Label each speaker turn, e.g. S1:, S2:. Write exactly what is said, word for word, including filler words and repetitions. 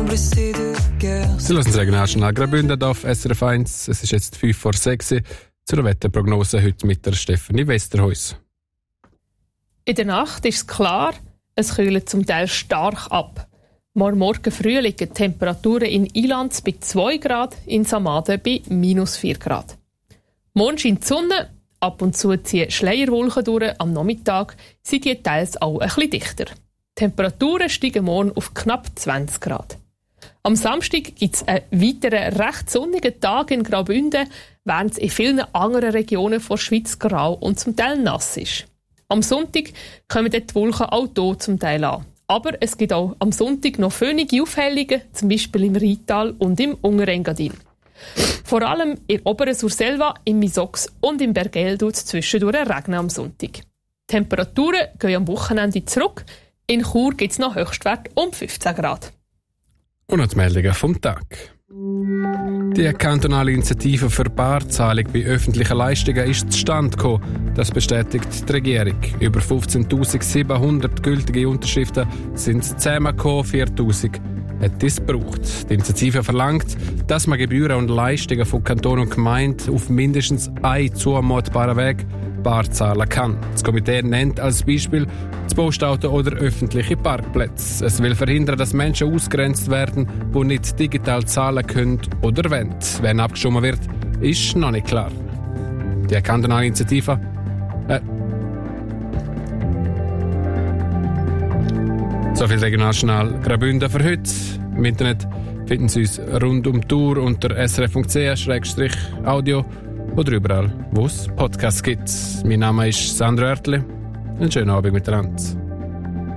S1: blessé de guerre.
S2: Sie hören das Regionaljournal Graubünden auf S R F eins. Es ist jetzt fünf vor sechs zur Wetterprognose heute mit der Stefanie Westerhuis.
S3: In der Nacht ist es klar, es kühlt zum Teil stark ab. Morgen, morgen früh liegen die Temperaturen in Ilanz bei zwei Grad, in Samaden bei minus vier Grad. Morgen scheint die Sonne, ab und zu ziehen Schleierwolken durch, am Nachmittag sind die teils auch ein bisschen dichter. Die Temperaturen steigen morgen auf knapp zwanzig Grad. Am Samstag gibt es einen weiteren recht sonnigen Tag in Graubünden, während es in vielen anderen Regionen der Schweiz grau und zum Teil nass ist. Am Sonntag kommen die Wolken auch hier zum Teil an. Aber es gibt auch am Sonntag noch fönige Aufhellungen, zum Beispiel im Rheintal und im Unterengadin. Vor allem in oberen Surselva, im Misox und im Bergell tut es zwischendurch regnen am Sonntag. Die Temperaturen gehen am Wochenende zurück. In Chur gibt es noch Höchstwert um fünfzehn Grad.
S2: Und noch die Meldungen vom Tag. Die kantonale Initiative für Barzahlung bei öffentlichen Leistungen ist zustande gekommen. Das bestätigt die Regierung. Über fünfzehntausendsiebenhundert gültige Unterschriften sind zusammengekommen, viertausend hat es gebraucht. Die Initiative verlangt, dass man Gebühren und Leistungen von Kanton und Gemeinde auf mindestens einen zumutbaren Weg bar zahlen kann. Das Komitee nennt als Beispiel das Postauto oder öffentliche Parkplätze. Es will verhindern, dass Menschen ausgegrenzt werden, die nicht digital zahlen können oder wollen. Wenn abgestimmt wird, ist noch nicht klar. Die kantonale Initiative äh, So viel Regionaljournal Graubünden für heute. Im Internet finden Sie uns rund um die Tour unter s r f punkt c h slash audio oder überall, wo es Podcasts gibt. Mein Name ist Sandro Oertli. Einen schönen Abend miteinander.